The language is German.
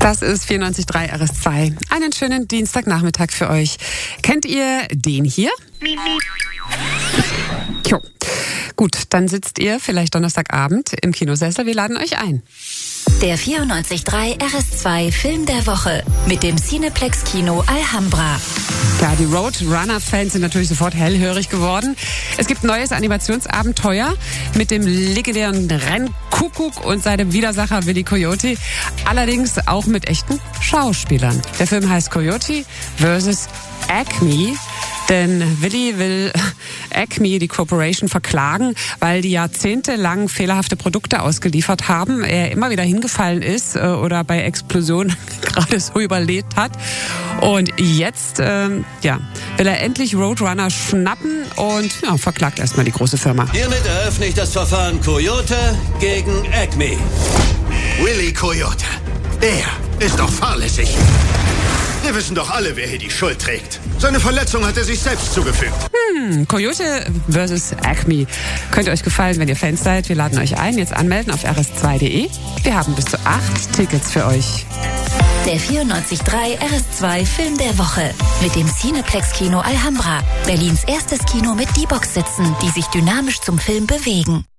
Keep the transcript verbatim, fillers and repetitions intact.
Das ist vierundneunzig Komma drei R S zwei. Einen schönen Dienstagnachmittag für euch. Kennt ihr den hier? Jo. Gut, dann sitzt ihr vielleicht Donnerstagabend im Kinosessel. Wir laden euch ein. Der vierundneunzig Komma drei R S zwei Film der Woche mit dem Cineplex Kino Alhambra. Ja, die Roadrunner-Fans sind natürlich sofort hellhörig geworden. Es gibt ein neues Animationsabenteuer mit dem legendären Rennkuckuck und seinem Widersacher Willy Coyote. Allerdings auch mit echten Schauspielern. Der Film heißt Coyote versus. Acme. Denn Willy will Acme, die Corporation, verklagen, weil die jahrzehntelang fehlerhafte Produkte ausgeliefert haben. Er immer wieder hingefallen ist äh, oder bei Explosionen gerade so überlebt hat. Und jetzt ähm, ja, will er endlich Roadrunner schnappen und ja, verklagt erstmal die große Firma. Hiermit eröffne ich das Verfahren Coyote gegen Acme. Willy Coyote, er ist doch fahrlässig. Wir wissen doch alle, wer hier die Schuld trägt. Seine Verletzung hat er sich selbst zugefügt. Hm, Coyote versus. Acme. Könnte euch gefallen, wenn ihr Fans seid. Wir laden euch ein. Jetzt anmelden auf r s zwei punkt d e. Wir haben bis zu acht Tickets für euch. Der vierundneunzig Komma drei R S zwei Film der Woche mit dem Cineplex Kino Alhambra. Berlins erstes Kino mit D-Box-Sitzen, die sich dynamisch zum Film bewegen.